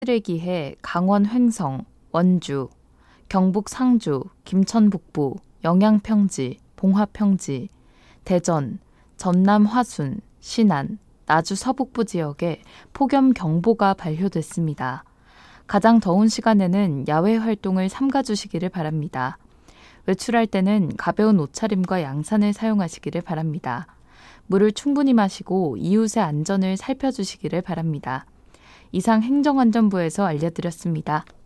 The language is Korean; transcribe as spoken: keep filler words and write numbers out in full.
쓰레기해 강원 횡성, 원주, 경북 상주, 김천 북부, 영양 평지, 봉화 평지, 대전, 전남 화순, 신안, 나주 서북부 지역에 폭염경보가 발효됐습니다. 가장 더운 시간에는 야외 활동을 삼가주시기를 바랍니다. 외출할 때는 가벼운 옷차림과 양산을 사용하시기를 바랍니다. 물을 충분히 마시고 이웃의 안전을 살펴주시기를 바랍니다. 이상 행정안전부에서 알려드렸습니다.